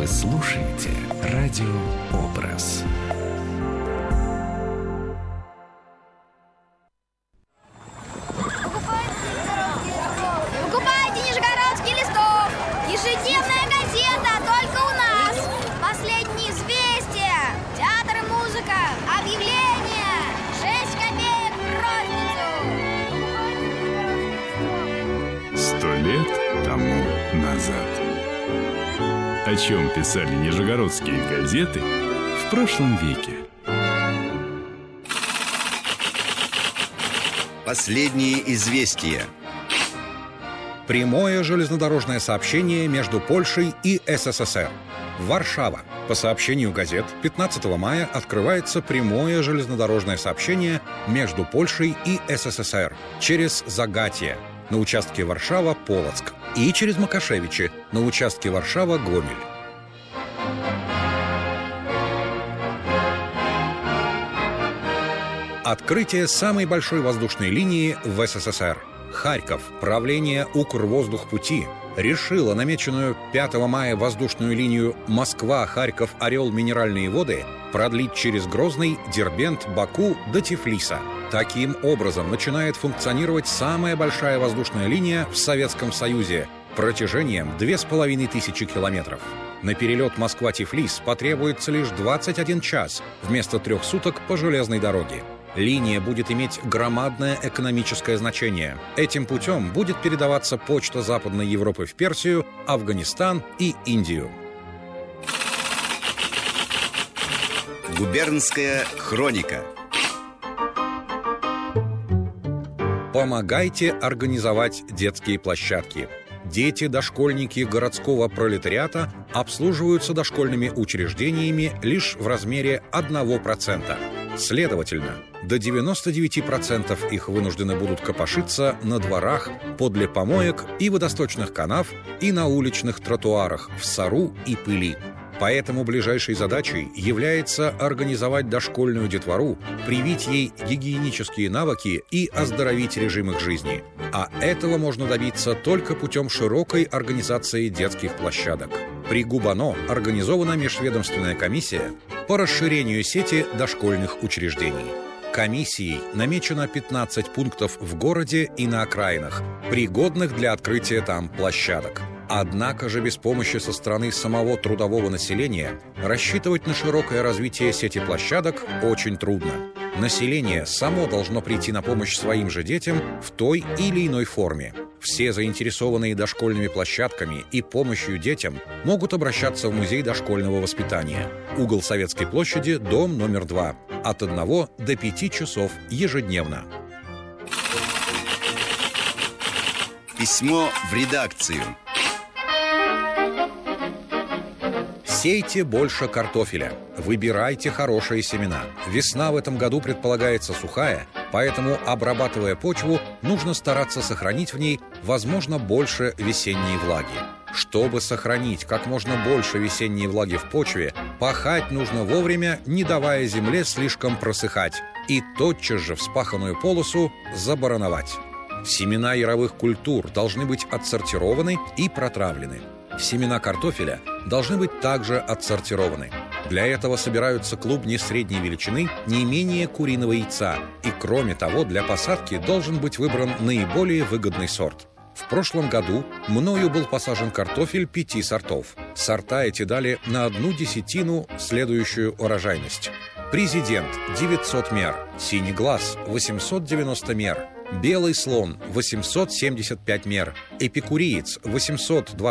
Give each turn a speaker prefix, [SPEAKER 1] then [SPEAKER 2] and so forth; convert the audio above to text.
[SPEAKER 1] Вы слушаете радио «Образ».
[SPEAKER 2] Покупайте Нижегородский листок. Ежедневная газета только у нас. Последние известия, театр и музыка, объявления. 6 копеек в розницу.
[SPEAKER 3] 100 лет тому назад. О чем писали нижегородские газеты в прошлом веке?
[SPEAKER 4] Последние известия.
[SPEAKER 5] Прямое железнодорожное сообщение между Польшей и СССР. Варшава. По сообщению газет, 15 мая открывается прямое железнодорожное сообщение между Польшей и СССР через Загатье на участке Варшава-Полоцк и через Макашевичи на участке Варшава-Гомель. Открытие самой большой воздушной линии в СССР. Харьков. Правление Укрвоздухпути решило намеченную 5 мая воздушную линию Москва-Харьков-Орел-Минеральные воды продлить через Грозный, Дербент, Баку до Тифлиса. Таким образом начинает функционировать самая большая воздушная линия в Советском Союзе протяжением 2500 километров. На перелет Москва-Тифлис потребуется лишь 21 час вместо 3 суток по железной дороге. Линия будет иметь громадное экономическое значение. Этим путем будет передаваться почта Западной Европы в Персию, Афганистан и Индию.
[SPEAKER 4] Губернская хроника.
[SPEAKER 5] Помогайте организовать детские площадки. Дети-дошкольники городского пролетариата обслуживаются дошкольными учреждениями лишь в размере 1%. Следовательно, до 99% их вынуждены будут копошиться на дворах, подле помоек и водосточных канав и на уличных тротуарах в сору и пыли. Поэтому ближайшей задачей является организовать дошкольную детвору, привить ей гигиенические навыки и оздоровить режим их жизни. А этого можно добиться только путем широкой организации детских площадок. При ГУБАНО организована межведомственная комиссия по расширению сети дошкольных учреждений. Комиссией намечено 15 пунктов в городе и на окраинах, пригодных для открытия там площадок. Однако же без помощи со стороны самого трудового населения рассчитывать на широкое развитие сети площадок очень трудно. Население само должно прийти на помощь своим же детям в той или иной форме. Все заинтересованные дошкольными площадками и помощью детям могут обращаться в Музей дошкольного воспитания. Угол Советской площади, дом номер 2. От 1 до 5 часов ежедневно.
[SPEAKER 4] Письмо в редакцию.
[SPEAKER 5] Сейте больше картофеля. Выбирайте хорошие семена. Весна в этом году предполагается сухая, поэтому, обрабатывая почву, нужно стараться сохранить в ней, возможно, больше весенней влаги. Чтобы сохранить как можно больше весенней влаги в почве, пахать нужно вовремя, не давая земле слишком просыхать, и тотчас же вспаханную полосу забароновать. Семена яровых культур должны быть отсортированы и протравлены. Семена картофеля должны быть также отсортированы. Для этого собираются клубни средней величины не менее куриного яйца, и кроме того, для посадки должен быть выбран наиболее выгодный сорт. В прошлом году мною был посажен картофель 5 сортов. Сорта эти дали на 1/10 следующую урожайность. Президент – 900 мер, синий глаз – 890 мер, белый слон – 875 мер, эпикуреец – 820